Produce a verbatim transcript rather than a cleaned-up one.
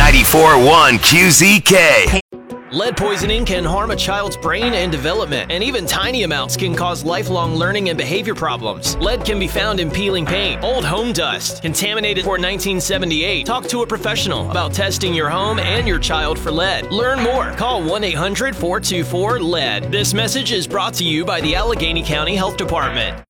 ninety-four point one Q Z K. Lead poisoning can harm a child's brain and development, and even tiny amounts can cause lifelong learning and behavior problems. Lead can be found in peeling paint, old home dust, contaminated for nineteen seventy-eight. Talk to a professional about testing your home and your child for lead. Learn more. Call one eight hundred four two four lead. This message is brought to you by the Allegheny County Health Department.